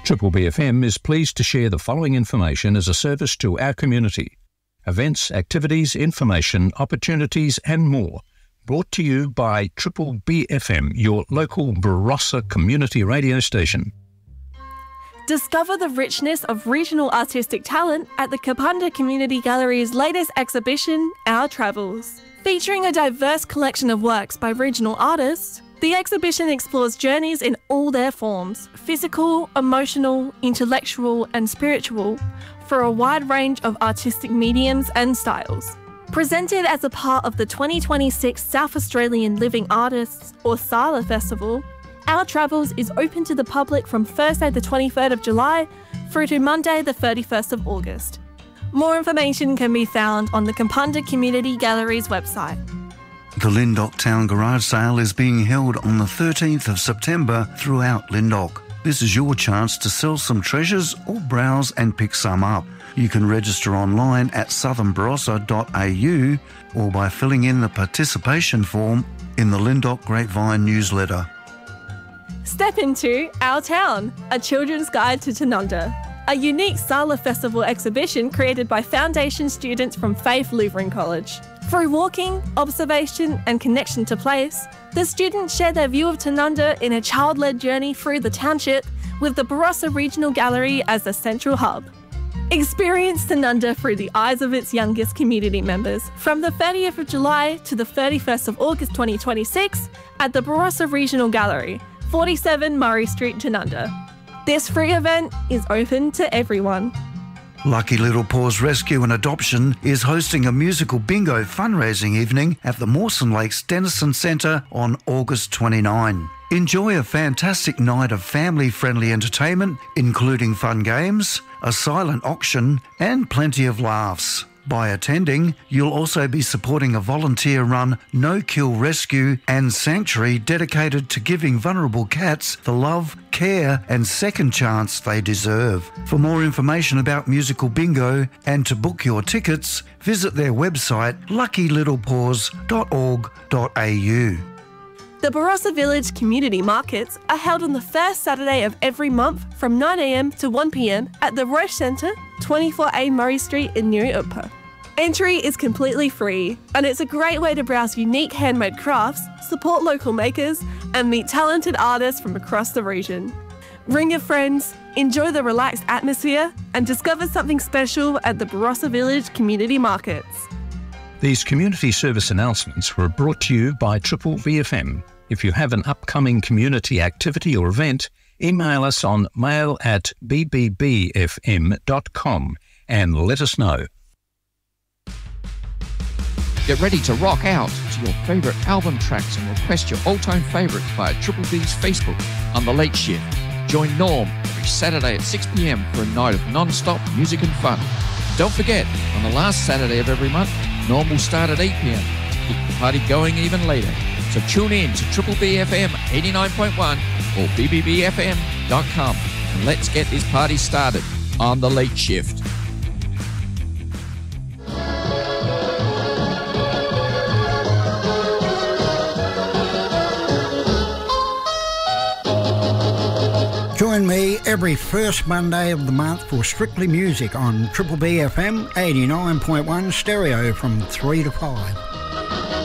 Triple BFM is pleased to share the following information as a service to our community. Events, activities, information, opportunities and more. Brought to you by Triple BFM, your local Barossa community radio station. Discover the richness of regional artistic talent at the Kapunda Community Gallery's latest exhibition, Our Travels. Featuring a diverse collection of works by regional artists, the exhibition explores journeys in all their forms, physical, emotional, intellectual and spiritual, for a wide range of artistic mediums and styles. Presented as a part of the 2026 South Australian Living Artists or SALA Festival, Our Travels is open to the public from Thursday the 23rd of July through to Monday the 31st of August. More information can be found on the Kapunda Community Gallery's website. The Lyndoch Town Garage Sale is being held on the 13th of September throughout Lyndoch. This is your chance to sell some treasures or browse and pick some up. You can register online at southernbarossa.au or by filling in the participation form in the Lyndoch Grapevine newsletter. Step into Our Town, a children's guide to Tanunda, a unique SALA Festival exhibition created by Foundation students from Faith Lutheran College. Through walking, observation and connection to place, the students share their view of Tanunda in a child-led journey through the township with the Barossa Regional Gallery as the central hub. Experience Tanunda through the eyes of its youngest community members from the 30th of July to the 31st of August 2026 at the Barossa Regional Gallery, 47 Murray Street, Tanunda. This free event is open to everyone. Lucky Little Paws Rescue and Adoption is hosting a musical bingo fundraising evening at the Mawson Lakes Denison Centre on August 29. Enjoy a fantastic night of family-friendly entertainment, including fun games, a silent auction and plenty of laughs. By attending, you'll also be supporting a volunteer-run no-kill rescue and sanctuary dedicated to giving vulnerable cats the love, care and second chance they deserve. For more information about musical bingo and to book your tickets, visit their website luckylittlepaws.org.au. The Barossa Village Community Markets are held on the first Saturday of every month from 9 a.m. to 1 p.m. at the Roche Centre, 24A Murray Street in New Upa. Entry is completely free, and it's a great way to browse unique handmade crafts, support local makers, and meet talented artists from across the region. Bring your friends, enjoy the relaxed atmosphere, and discover something special at the Barossa Village Community Markets. These community service announcements were brought to you by Triple BFM. If you have an upcoming community activity or event, email us on mail@bbbfm.com and let us know. Get ready to rock out to your favourite album tracks and request your all-time favourites via Triple B's Facebook on The Late Shift. Join Norm every Saturday at 6 p.m. for a night of non-stop music and fun. Don't forget, on the last Saturday of every month, Norm will start at 8 p.m. to keep the party going even later. So tune in to Triple BFM 89.1 or bbbfm.com and let's get this party started on The Late Shift. Join me every first Monday of the month for Strictly Music on Triple BFM 89.1 stereo from 3 to 5.